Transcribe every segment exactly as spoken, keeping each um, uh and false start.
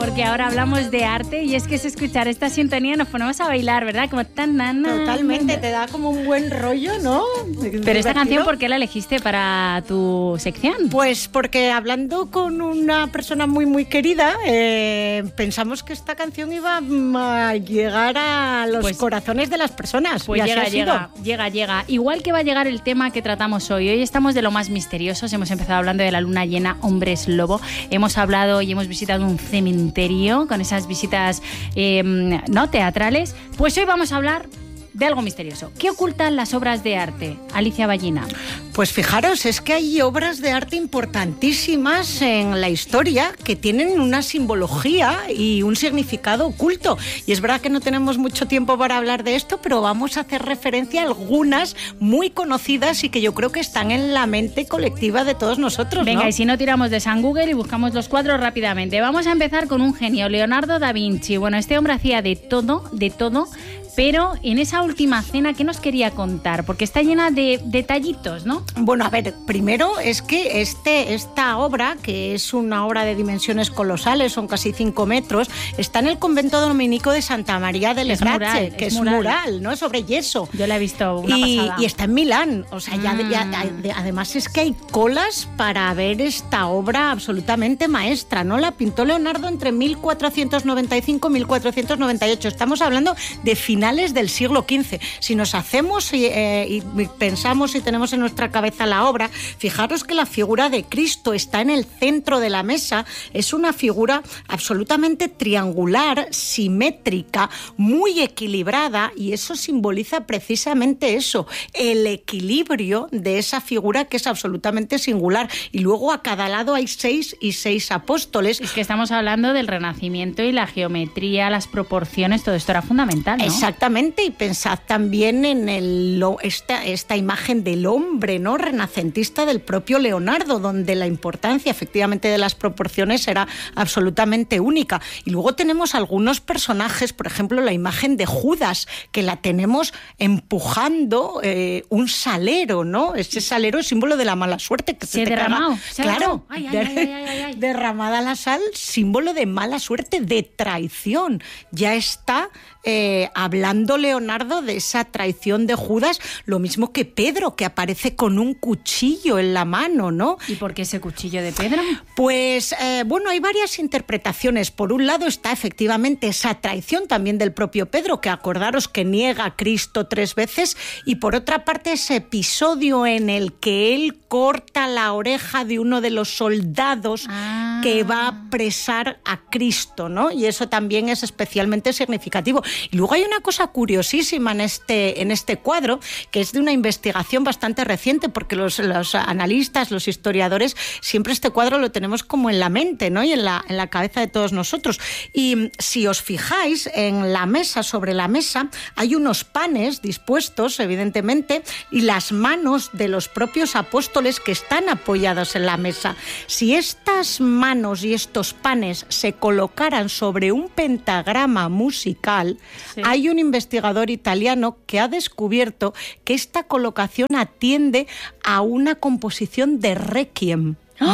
porque ahora hablamos de arte y es que es escuchar esta sintonía nos ponemos a bailar, ¿verdad? Como tan nana. Totalmente, te da como un buen rollo, ¿no? Pero esta canción, ¿por qué la elegiste para tu sección? Pues porque hablando con una persona muy muy querida, eh, pensamos que esta canción iba a llegar a los pues, corazones de las personas. Pues llega, llega, llega, llega. Igual que va a llegar el tema que tratamos hoy. Hoy estamos de lo más misteriosos. Hemos empezado hablando de la luna llena, hombres lobo. Hemos hablado y hemos visitado un cementerio con esas visitas eh, no teatrales. Pues hoy vamos a hablar de algo misterioso. ¿Qué ocultan las obras de arte? Alicia Ballina. Pues fijaros, es que hay obras de arte importantísimas en la historia que tienen una simbología y un significado oculto. Y es verdad que no tenemos mucho tiempo para hablar de esto, pero vamos a hacer referencia a algunas muy conocidas y que yo creo que están en la mente colectiva de todos nosotros, Venga, ¿no? Y si no, tiramos de San Google y buscamos los cuadros rápidamente. Vamos a empezar con un genio, Leonardo da Vinci. Bueno, este hombre hacía de todo, de todo, pero en esa última cena, ¿qué nos quería contar? Porque está llena de detallitos, ¿no? Bueno, a ver, primero es que este, esta obra, que es una obra de dimensiones colosales, son casi cinco metros, está en el convento dominico de Santa María del Grazie, que es mural. mural, ¿no? Sobre yeso. Yo la he visto una y, pasada. Y está en Milán, o sea, ya, mm. ya, ya, además es que hay colas para ver esta obra absolutamente maestra, ¿no? La pintó Leonardo entre mil cuatrocientos noventa y cinco y mil cuatrocientos noventa y ocho. Estamos hablando de finales del siglo quince. Si nos hacemos y, eh, y pensamos y tenemos en nuestra cabeza la obra, fijaros que la figura de Cristo está en el centro de la mesa. Es una figura absolutamente triangular, simétrica, muy equilibrada, y eso simboliza precisamente eso, el equilibrio de esa figura que es absolutamente singular. Y luego a cada lado hay seis y seis apóstoles. Es que estamos hablando del Renacimiento y la geometría, las proporciones, todo esto era fundamental, ¿no? Exactamente, y pensad también en el, esta, esta imagen del hombre, ¿no? renacentista del propio Leonardo, donde la importancia efectivamente de las proporciones era absolutamente única. Y luego tenemos algunos personajes, por ejemplo la imagen de Judas, que la tenemos empujando eh, un salero, ¿no? Ese salero es símbolo de la mala suerte. Que se, se ha derramado. Se claro, ay, ay, ay, ay, ay, ay. derramada la sal, símbolo de mala suerte, de traición. Ya está Eh, hablando Leonardo de esa traición de Judas, lo mismo que Pedro, que aparece con un cuchillo en la mano, ¿no? ¿Y por qué ese cuchillo de Pedro? Pues, eh, bueno, hay varias interpretaciones. Por un lado está efectivamente esa traición también del propio Pedro, que acordaros que niega a Cristo tres veces, y por otra parte ese episodio en el que él corta la oreja de uno de los soldados ah. que va a apresar a Cristo, ¿no? Y eso también es especialmente significativo. Y luego hay una cosa curiosísima en este, en este cuadro, que es de una investigación bastante reciente, porque los, los analistas, los historiadores, siempre este cuadro lo tenemos como en la mente, ¿no? Y en la, en la cabeza de todos nosotros. Y si os fijáis, en la mesa, sobre la mesa, hay unos panes dispuestos, evidentemente, y las manos de los propios apóstoles que están apoyados en la mesa. Si estas manos y estos panes se colocaran sobre un pentagrama musical, sí. Hay un investigador italiano que ha descubierto que esta colocación atiende a una composición de requiem.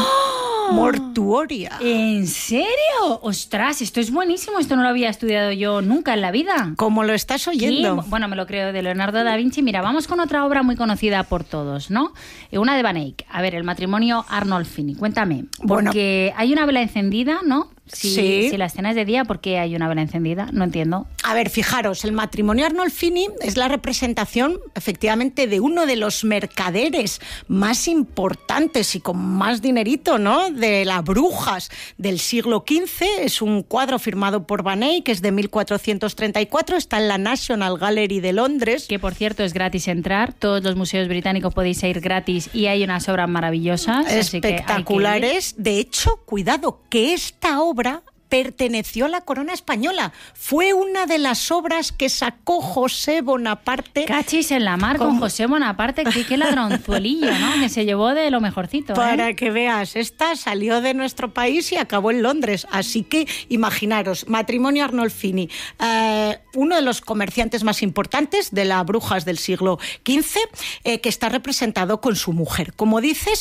¡Oh! Mortuoria. ¿En serio? ¡Ostras! Esto es buenísimo. Esto no lo había estudiado yo nunca en la vida. ¿Cómo lo estás oyendo? ¿Qué? Bueno, me lo creo, de Leonardo da Vinci. Mira, vamos con otra obra muy conocida por todos, ¿no? Una de Van Eyck. A ver, el matrimonio Arnolfini. Cuéntame. Porque bueno, hay una vela encendida, ¿no? Si, sí. si la escena es de día, ¿por qué hay una vela encendida? No entiendo. A ver, fijaros, el matrimonio Arnolfini es la representación, efectivamente, de uno de los mercaderes más importantes y con más dinerito, ¿no? De las brujas del siglo quince. Es un cuadro firmado por Van Eyck, que es de mil cuatrocientos treinta y cuatro, está en la National Gallery de Londres. Que, por cierto, es gratis entrar. Todos los museos británicos podéis ir gratis y hay unas obras maravillosas. Espectaculares. Así que que... De hecho, cuidado, que esta obra perteneció a la corona española. Fue una de las obras que sacó José Bonaparte. Cachis en la mar con, con José Bonaparte, que qué ladronzuelillo, ¿no? Que se llevó de lo mejorcito. Para ¿eh? que veas, esta salió de nuestro país y acabó en Londres. Así que imaginaros, matrimonio Arnolfini, eh, uno de los comerciantes más importantes de las brujas del siglo quince, eh, que está representado con su mujer. Como dices,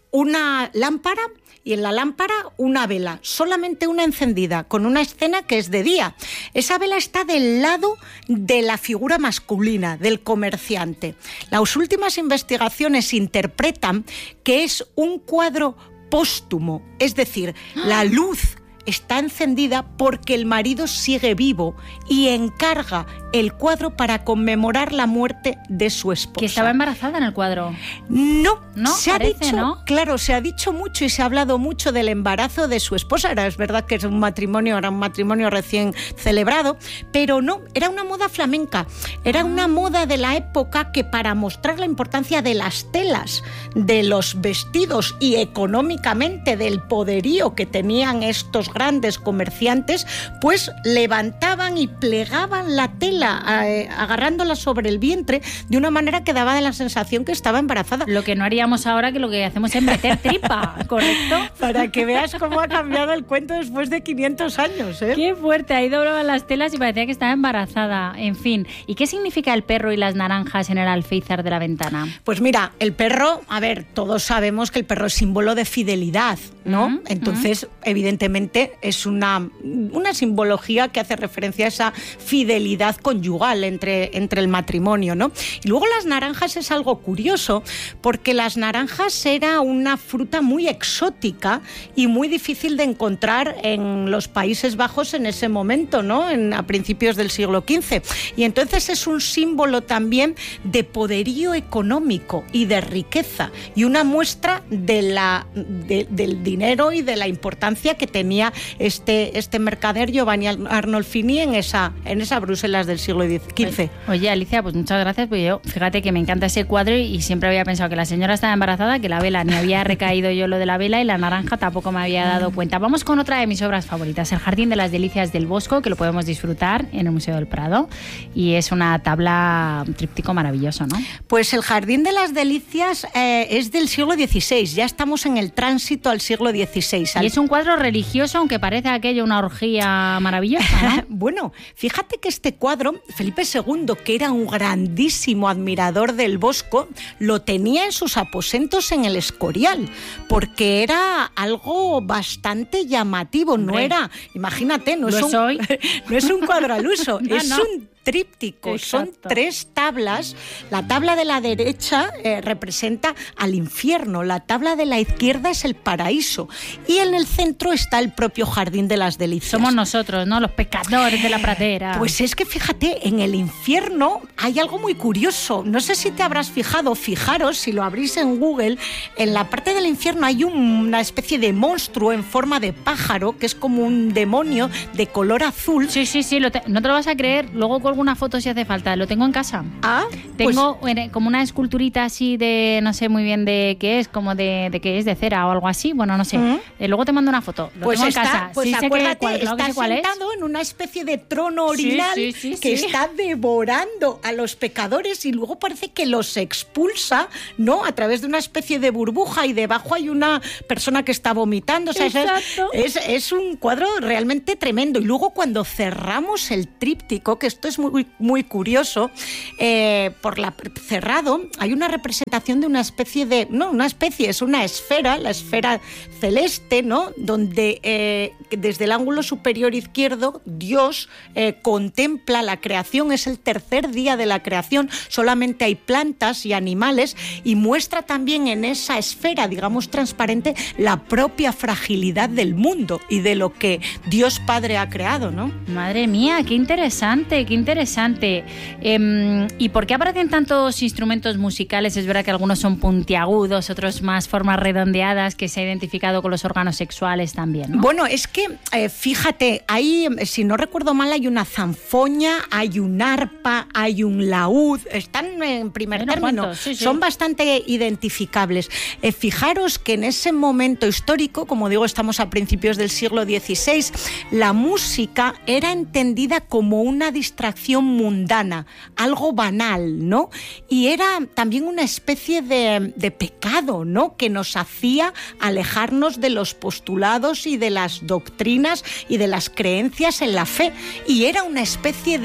una lámpara y en la lámpara una vela, solamente una encendida, con una escena que es de día. Esa vela está del lado de la figura masculina, del comerciante. Las últimas investigaciones interpretan que es un cuadro póstumo, es decir, la luz está encendida porque el marido sigue vivo y encarga el cuadro para conmemorar la muerte de su esposa. ¿Que estaba embarazada en el cuadro? No, no se parece, ha dicho, ¿no? Claro, se ha dicho mucho y se ha hablado mucho del embarazo de su esposa. Era, es verdad que es un matrimonio, era un matrimonio recién celebrado, pero no, era una moda flamenca, era una moda de la época que, para mostrar la importancia de las telas, de los vestidos y económicamente del poderío que tenían estos grandes comerciantes, pues levantaban y plegaban la tela, eh, agarrándola sobre el vientre de una manera que daba la sensación que estaba embarazada. Lo que no haríamos ahora, que lo que hacemos es meter tripa, ¿correcto? Para que veas cómo ha cambiado el cuento después de quinientos años, ¿eh? Qué fuerte, ahí doblaban las telas y parecía que estaba embarazada. En fin, ¿y qué significa el perro y las naranjas en el alféizar de la ventana? Pues mira, el perro, a ver, todos sabemos que el perro es símbolo de fidelidad, ¿no? Mm, Entonces, mm. evidentemente, es una, una simbología que hace referencia a esa fidelidad conyugal entre, entre el matrimonio, ¿no? Y luego las naranjas es algo curioso, porque las naranjas era una fruta muy exótica y muy difícil de encontrar en los Países Bajos en ese momento, ¿no? En, a principios del siglo quince. Y entonces es un símbolo también de poderío económico y de riqueza, y una muestra de la, de, del dinero y de la importancia que tenía este, este mercader Giovanni Arnolfini en esa, en esa Bruselas del siglo quince. Oye, Alicia, pues muchas gracias, pues yo, fíjate que me encanta ese cuadro y siempre había pensado que la señora estaba embarazada, que la vela, ni había recaído yo lo de la vela, y la naranja tampoco me había dado cuenta. Vamos con otra de mis obras favoritas, El Jardín de las Delicias del Bosco, que lo podemos disfrutar en el Museo del Prado, y es una tabla, un tríptico maravilloso, ¿no? Pues El Jardín de las Delicias eh, es del siglo dieciséis, ya estamos en el tránsito al siglo dieciséis. Y es un cuadro religioso, aunque parece aquello una orgía maravillosa, ¿no? Bueno, fíjate que este cuadro, Felipe segundo, que era un grandísimo admirador del Bosco, lo tenía en sus aposentos en el Escorial, porque era algo bastante llamativo. Hombre, no era, imagínate, no, es un, soy. no es un cuadro al uso, no, es no. un tríptico. Exacto. Son tres tablas. La tabla de la derecha eh, representa al infierno, la tabla de la izquierda es el paraíso, y en el centro está el propio Jardín de las Delicias. Somos nosotros, ¿no? Los pecadores de la pradera. Pues es que fíjate, en el infierno hay algo muy curioso. No sé si te habrás fijado, fijaros, si lo abrís en Google, en la parte del infierno hay un, una especie de monstruo en forma de pájaro, que es como un demonio de color azul. Sí, sí, sí, lo te, no te lo vas a creer. Luego colgo una foto si hace falta, lo tengo en casa. Ah, tengo pues, como una esculturita así de, no sé muy bien de qué es, como de, de qué es, de cera o algo así, bueno, no sé. Uh-huh. Eh, luego te mando una foto, lo pues tengo está, en casa. Pues sí, acuérdate, sé que, cuál, está cuál sentado es. en una especie de trono orinal sí, sí, sí, que sí. está devorando a los pecadores y luego parece que los expulsa, ¿no? A través de una especie de burbuja, y debajo hay una persona que está vomitando. O sea, Exacto. Es, es un cuadro realmente tremendo. Y luego cuando cerramos el tríptico, que esto es muy, muy curioso, eh, por la cerrado hay una representación de una especie de, no, una especie, es una esfera, la esfera celeste, ¿no? Donde eh, desde el ángulo superior izquierdo Dios eh, contempla la creación, es el tercer día de la creación, solamente hay plantas y animales, y muestra también en esa esfera, digamos, transparente, la propia fragilidad del mundo y de lo que Dios Padre ha creado, ¿no? Madre mía, qué interesante, qué interesante. Eh, ¿Y por qué aparecen tantos instrumentos musicales? Es verdad que algunos son puntiagudos, otros más formas redondeadas, que se ha identificado con los órganos sexuales también, ¿no? Bueno, es que, eh, fíjate, hay, si no recuerdo mal, hay una zanfoña, hay un arpa, hay un laúd, están en primer bueno, término, sí, sí. son bastante identificables. Eh, fijaros que en ese momento histórico, como digo, estamos a principios del siglo dieciséis, la música era entendida como una distracción mundana, algo banal, ¿no? Y era también una especie de, de pecado, ¿no? Que nos hacía alejarnos de los postulados y de las doctrinas y de las creencias en la fe. Y era una especie de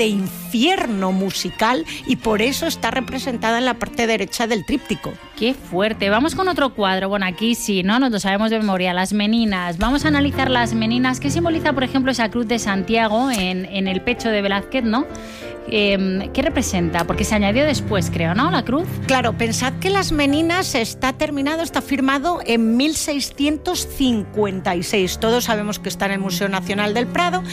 de infierno musical y por eso está representada en la parte derecha del tríptico. ¡Qué fuerte! Vamos con otro cuadro. Bueno, aquí sí, ¿no? Nos lo sabemos de memoria. Las meninas. Vamos a analizar las meninas. ¿Qué simboliza, por ejemplo, esa cruz de Santiago en, en el pecho de Velázquez, ¿no? Eh, ¿Qué representa? Porque se añadió después, creo, ¿no? La cruz. Claro, pensad que las meninas está terminado, está firmado en mil seiscientos cincuenta y seis. Todos sabemos que está en el Museo Nacional del Prado.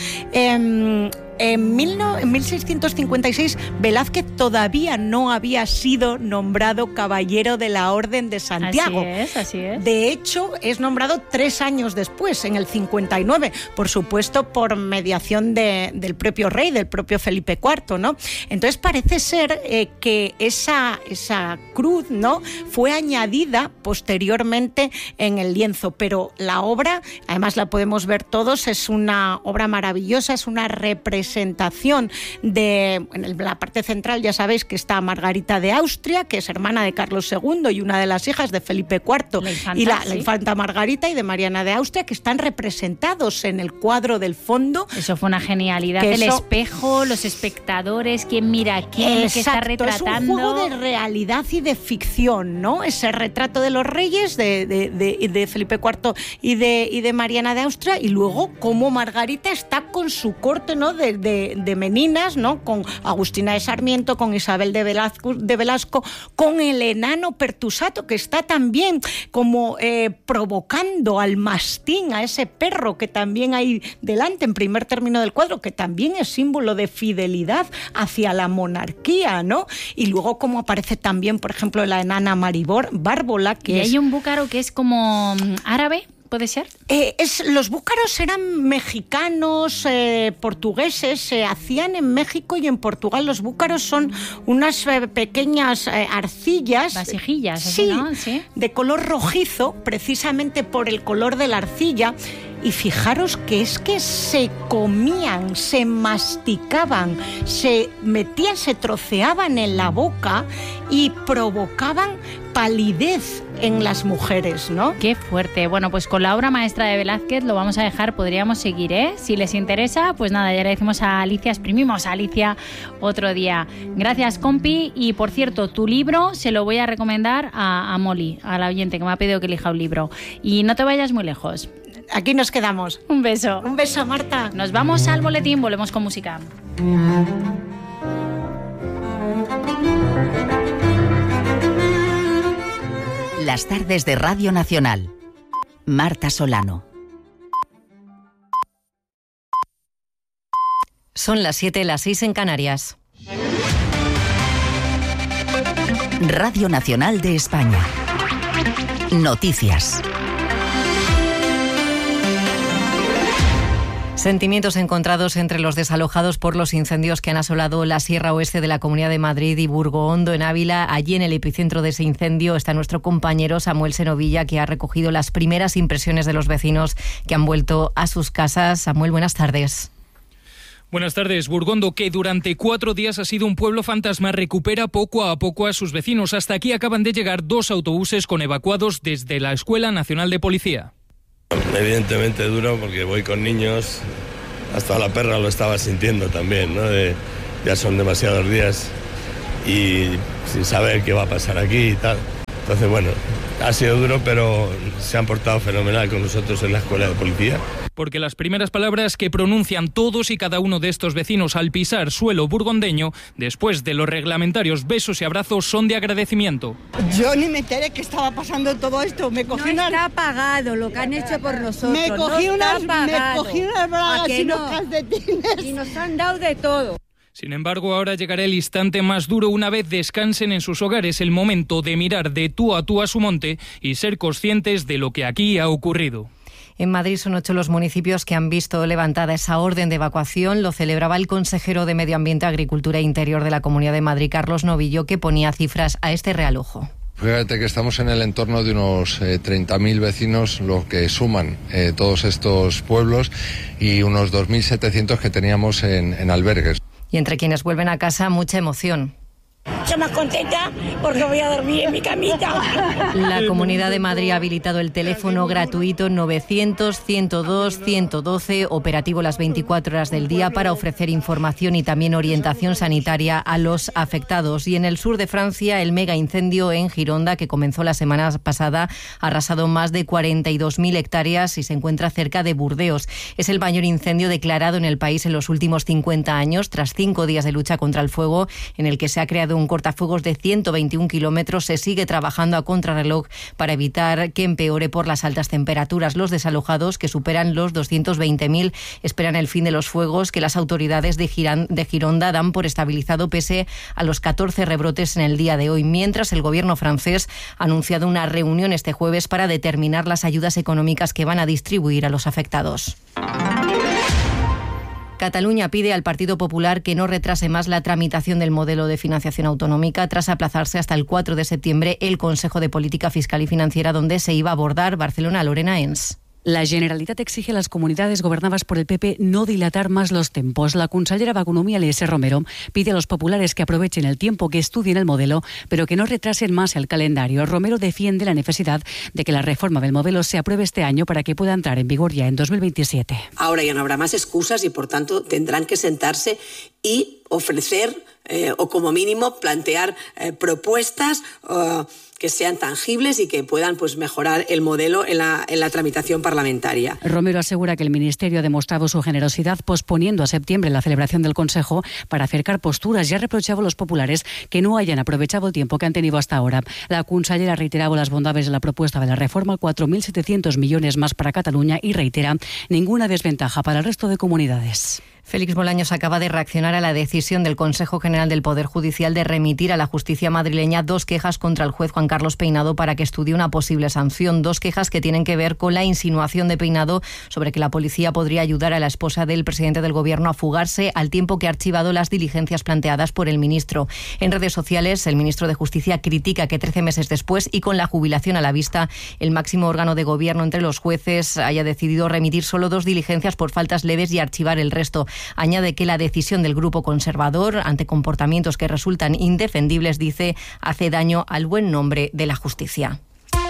Eh, En, mil no, en mil seiscientos cincuenta y seis, Velázquez todavía no había sido nombrado caballero de la Orden de Santiago. Así es, así es. De hecho, es nombrado tres años después, en el cincuenta y nueve, por supuesto por mediación de, del propio rey, del propio Felipe cuarto, ¿no? Entonces parece ser eh, que esa, esa cruz, ¿no?, fue añadida posteriormente en el lienzo, pero la obra, además la podemos ver todos, es una obra maravillosa, es una representación presentación de, en la parte central ya sabéis que está Margarita de Austria, que es hermana de Carlos segundo y una de las hijas de Felipe cuarto, la infanta, y la, sí. la infanta Margarita y de Mariana de Austria, que están representados en el cuadro del fondo. Eso fue una genialidad, el eso... espejo, los espectadores, quién mira a quién, qué está retratando. Es un juego de realidad y de ficción, ¿no? Ese retrato de los reyes, de, de, de, de Felipe cuarto y de, y de Mariana de Austria, y luego cómo Margarita está con su corte, ¿no?, de De, de meninas, ¿no?, con Agustina de Sarmiento, con Isabel de Velasco, de Velasco, con el enano Pertusato, que está también como eh, provocando al mastín, a ese perro que también hay delante en primer término del cuadro, que también es símbolo de fidelidad hacia la monarquía, ¿no? Y luego como aparece también, por ejemplo, la enana Maribor Bárbola, que y es... hay un búcaro que es como árabe. ¿Puede ser? Eh, es, los búcaros eran mexicanos, eh, portugueses, se hacían en México y en Portugal. Los búcaros son unas eh, pequeñas eh, arcillas. Vasijillas, sí, ¿no? Sí, de color rojizo, precisamente por el color de la arcilla. Y fijaros que es que se comían, se masticaban, se metían, se troceaban en la boca y provocaban palidez en las mujeres, ¿no? Qué fuerte. Bueno, pues con la obra maestra de Velázquez lo vamos a dejar, podríamos seguir, ¿eh? Si les interesa, pues nada, ya le decimos a Alicia, exprimimos a Alicia otro día. Gracias, compi. Y por cierto, tu libro se lo voy a recomendar a, a Molly, a la oyente que me ha pedido que elija un libro. Y no te vayas muy lejos. Aquí nos quedamos. Un beso. Un beso, Marta. Nos vamos al boletín, volvemos con música. Las tardes de Radio Nacional. Marta Solano. Son las siete, las seis en Canarias. Radio Nacional de España. Noticias. Sentimientos encontrados entre los desalojados por los incendios que han asolado la Sierra Oeste de la Comunidad de Madrid y Burgohondo en Ávila. Allí en el epicentro de ese incendio está nuestro compañero Samuel Senovilla, que ha recogido las primeras impresiones de los vecinos que han vuelto a sus casas. Samuel, buenas tardes. Buenas tardes. Burgondo, que durante cuatro días ha sido un pueblo fantasma, recupera poco a poco a sus vecinos. Hasta aquí acaban de llegar dos autobuses con evacuados desde la Escuela Nacional de Policía. Evidentemente duro porque voy con niños, hasta la perra lo estaba sintiendo también, ¿no? De, ya son demasiados días y sin saber qué va a pasar aquí y tal. Entonces, bueno, ha sido duro, pero se han portado fenomenal con nosotros en la escuela de policía. Porque las primeras palabras que pronuncian todos y cada uno de estos vecinos al pisar suelo burgondeño, después de los reglamentarios besos y abrazos, son de agradecimiento. Yo ni me enteré que estaba pasando todo esto. Me cogí no una... está pagado lo que han hecho por nosotros. Me cogí no unas, está pagado. me cogí unas bragas y no? unos calcetines. Y nos han dado de todo. Sin embargo, ahora llegará el instante más duro una vez descansen en sus hogares, el momento de mirar de tú a tú a su monte y ser conscientes de lo que aquí ha ocurrido. En Madrid son ocho los municipios que han visto levantada esa orden de evacuación. Lo celebraba el consejero de Medio Ambiente, Agricultura e Interior de la Comunidad de Madrid, Carlos Novillo, que ponía cifras a este realojo. Fíjate que estamos en el entorno de unos eh, treinta mil vecinos, lo que suman eh, todos estos pueblos, y unos dos mil setecientos que teníamos en, en albergues. Y entre quienes vuelven a casa, mucha emoción. mucho más contenta porque voy a dormir en mi camita. La Comunidad de Madrid ha habilitado el teléfono gratuito novecientos, ciento dos, ciento doce, operativo las veinticuatro horas del día para ofrecer información y también orientación sanitaria a los afectados. Y en el sur de Francia, el mega incendio en Gironda, que comenzó la semana pasada, ha arrasado más de cuarenta y dos mil hectáreas y se encuentra cerca de Burdeos. Es el mayor incendio declarado en el país en los últimos cincuenta años, tras cinco días de lucha contra el fuego, en el que se ha creado un cortafuegos de ciento veintiún kilómetros. Se sigue trabajando a contrarreloj para evitar que empeore por las altas temperaturas. Los desalojados, que superan los doscientos veinte mil, esperan el fin de los fuegos, que las autoridades de, Giran, de Gironda dan por estabilizado pese a los catorce rebrotes en el día de hoy, mientras el gobierno francés ha anunciado una reunión este jueves para determinar las ayudas económicas que van a distribuir a los afectados. Cataluña pide al Partido Popular que no retrase más la tramitación del modelo de financiación autonómica tras aplazarse hasta el cuatro de septiembre el Consejo de Política Fiscal y Financiera, donde se iba a abordar Barcelona. Lorena Ens. La Generalitat exige a las comunidades gobernadas por el P P no dilatar más los tiempos. La consellera d'Economia, Eliezer Romero, pide a los populares que aprovechen el tiempo, que estudien el modelo, pero que no retrasen más el calendario. Romero defiende la necesidad de que la reforma del modelo se apruebe este año para que pueda entrar en vigor ya en dos mil veintisiete. Ahora ya no habrá más excusas y, por tanto, tendrán que sentarse y ofrecer, eh, o como mínimo plantear eh, propuestas uh, que sean tangibles y que puedan pues mejorar el modelo en la, en la tramitación parlamentaria. Romero asegura que el Ministerio ha demostrado su generosidad posponiendo a septiembre la celebración del Consejo para acercar posturas y ha reprochado a los populares que no hayan aprovechado el tiempo que han tenido hasta ahora. La consellera ha reiterado las bondades de la propuesta de la reforma, cuatro mil setecientos millones más para Cataluña, y reitera ninguna desventaja para el resto de comunidades. Félix Bolaños acaba de reaccionar a la decisión del Consejo General del Poder Judicial de remitir a la justicia madrileña dos quejas contra el juez Juan Carlos Peinado para que estudie una posible sanción. Dos quejas que tienen que ver con la insinuación de Peinado sobre que la policía podría ayudar a la esposa del presidente del Gobierno a fugarse, al tiempo que ha archivado las diligencias planteadas por el ministro. En redes sociales, el ministro de Justicia critica que trece meses después y con la jubilación a la vista, el máximo órgano de gobierno entre los jueces haya decidido remitir solo dos diligencias por faltas leves y archivar el resto. Añade que la decisión del grupo conservador, ante comportamientos que resultan indefendibles, dice, hace daño al buen nombre de la justicia.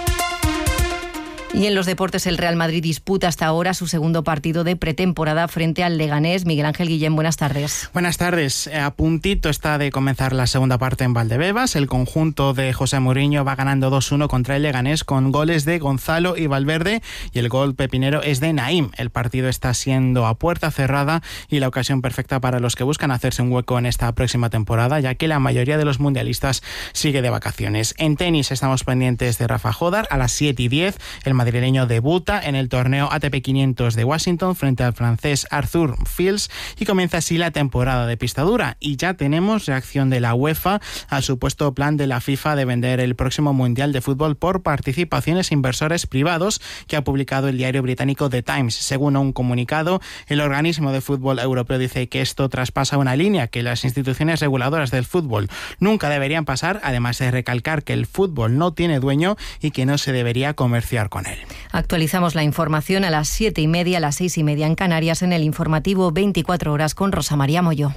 Y en los deportes, el Real Madrid disputa hasta ahora su segundo partido de pretemporada frente al Leganés. Miguel Ángel Guillén, buenas tardes. Buenas tardes. A puntito está de comenzar la segunda parte en Valdebebas. El conjunto de José Mourinho va ganando dos uno contra el Leganés con goles de Gonzalo y Valverde, y el gol pepinero es de Naim. El partido está siendo a puerta cerrada y la ocasión perfecta para los que buscan hacerse un hueco en esta próxima temporada, ya que la mayoría de los mundialistas sigue de vacaciones. En tenis estamos pendientes de Rafa Jodar. A las siete y diez el madrileño debuta en el torneo A T P quinientos de Washington frente al francés Arthur Fils y comienza así la temporada de pista dura. Y ya tenemos reacción de la UEFA al supuesto plan de la FIFA de vender el próximo Mundial de Fútbol por participaciones inversores privados que ha publicado el diario británico The Times. Según un comunicado, el organismo de fútbol europeo dice que esto traspasa una línea que las instituciones reguladoras del fútbol nunca deberían pasar, además de recalcar que el fútbol no tiene dueño y que no se debería comerciar con él. Actualizamos la información a las siete y media, a las seis y media en Canarias, en el informativo veinticuatro horas con Rosa María Moyo.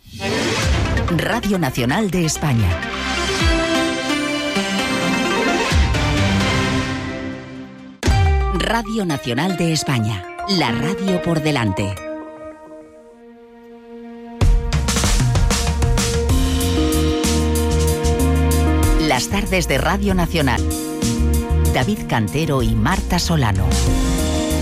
Radio Nacional de España. Radio Nacional de España. La radio por delante. Las tardes de Radio Nacional. David Cantero y Marta Solano.